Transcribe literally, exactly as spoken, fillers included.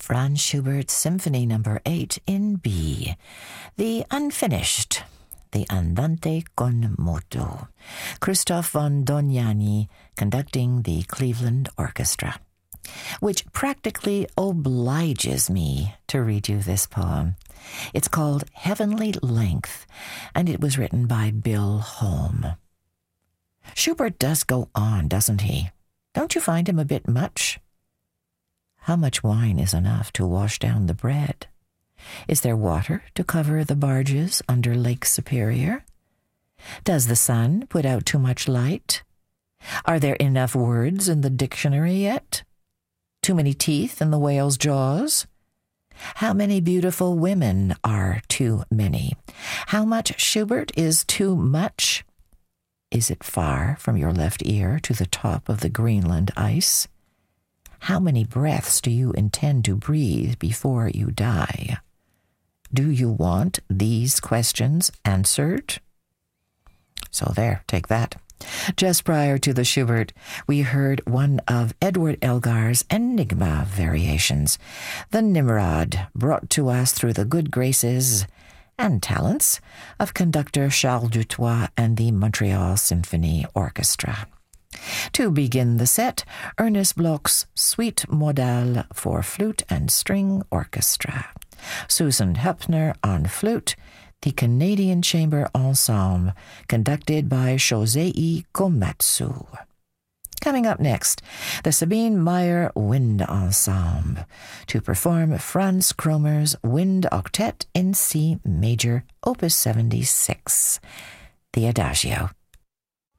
Franz Schubert Symphony Number eight in B, the unfinished, the Andante con moto. Christoph von Dohnanyi conducting the Cleveland Orchestra, which practically obliges me to read you this poem. It's called Heavenly Length, and it was written by Bill Holm. Schubert does go on, doesn't he? Don't you find him a bit much? How much wine is enough to wash down the bread? Is there water to cover the barges under Lake Superior? Does the sun put out too much light? Are there enough words in the dictionary yet? Too many teeth in the whale's jaws? How many beautiful women are too many? How much Schubert is too much? Is it far from your left ear to the top of the Greenland ice? How many breaths do you intend to breathe before you die? Do you want these questions answered? So there, take that. Just prior to the Schubert, we heard one of Edward Elgar's Enigma variations, the Nimrod, brought to us through the good graces and talents of conductor Charles Dutoit and the Montreal Symphony Orchestra. To begin the set, Ernest Bloch's Suite Modale for Flute and String Orchestra. Susan Hepner on flute, the Canadian Chamber Ensemble, conducted by Shosei Komatsu. Coming up next, the Sabine Meyer Wind Ensemble, to perform Franz Kromer's Wind Octet in C Major, Opus seventy-six, the Adagio.